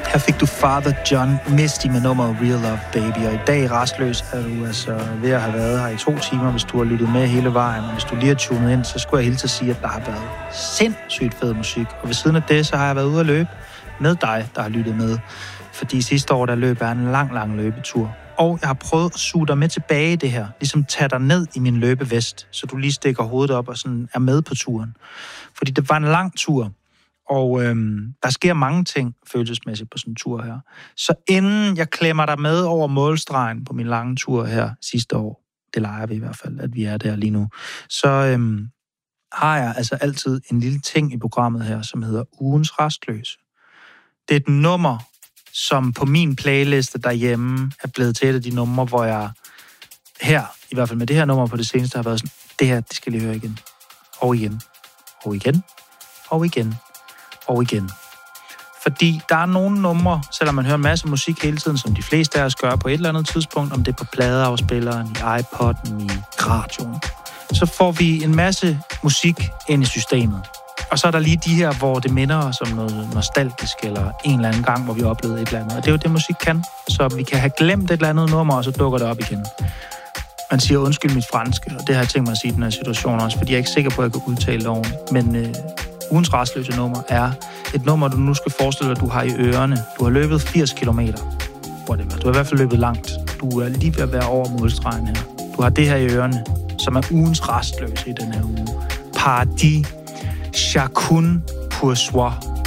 Her fik du Father John Misty med nummeret Real Love Baby, og i dag Rastløs er du altså ved at have været her i 2 timer, hvis du har lyttet med hele vejen, og hvis du lige har tunet ind, så skulle jeg hilse at sige, at der har været sindssygt fed musik, og ved siden af det, så har jeg været ude at løbe med dig, der har lyttet med, fordi sidste år, der løb jeg en lang løbetur, og jeg har prøvet at suge dig med tilbage i det her, ligesom tage dig ned i min løbevest, så du lige stikker hovedet op og sådan er med på turen, fordi det var en lang tur. Og der sker mange ting følelsesmæssigt på sådan en tur her. Så inden jeg klemmer dig med over målstregen på min lange tur her sidste år, det leger vi i hvert fald, at vi er der lige nu, så har jeg altså altid en lille ting i programmet her, som hedder Ugens Rastløse. Det er et nummer, som på min playliste derhjemme er blevet til et af de numre, hvor jeg her, i hvert fald med det her nummer på det seneste, har været sådan, det her, det skal lige høre igen. Og igen. Og igen. Og igen. Og igen. Fordi der er nogle numre, selvom man hører en masse musik hele tiden, som de fleste af os gør på et eller andet tidspunkt, om det er på pladeafspilleren, i iPod'en, i radioen, så får vi en masse musik ind i systemet. Og så er der lige de her, hvor det minder os om noget nostalgisk, eller en eller anden gang, hvor vi oplevede et eller andet. Og det er jo det, musik kan. Så vi kan have glemt et eller andet nummer, og så dukker det op igen. Man siger undskyld mit franske, og det har jeg tænkt mig at sige i den her situation også, fordi jeg er ikke sikker på, at jeg kan udtale det ordentligt. Men Ugens Rastløse nummer er et nummer, du nu skal forestille dig, du har i ørerne. Du har løbet 80 kilometer. Du har i hvert fald løbet langt. Du er lige ved at være over målstregen her. Du har det her i ørerne, som er Ugens Rastløse i den her uge. Paradis, Chacun pour soi.